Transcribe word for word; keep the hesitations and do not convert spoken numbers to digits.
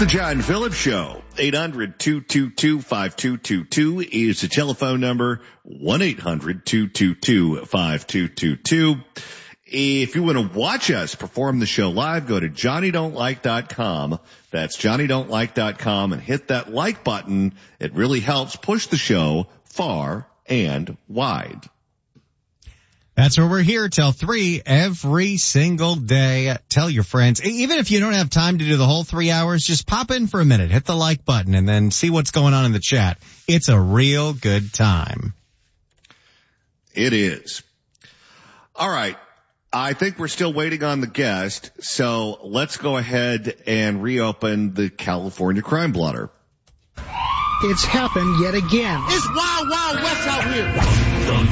The John Phillips Show. eight hundred, two two two, five two two two is the telephone number. one eight hundred, two two two, five two two two. If you want to watch us perform the show live, go to Johnny Don't Like dot com. That's Johnny Don't Like dot com and hit that like button. It really helps push the show far and wide. That's where we're here till three every single day. Tell your friends. Even if you don't have time to do the whole three hours, just pop in for a minute, hit the like button, and then see what's going on in the chat. It's a real good time. It is. All right. I think we're still waiting on the guest, so let's go ahead and reopen the California Crime Blotter. It's happened yet again. It's Wild Wild West out here.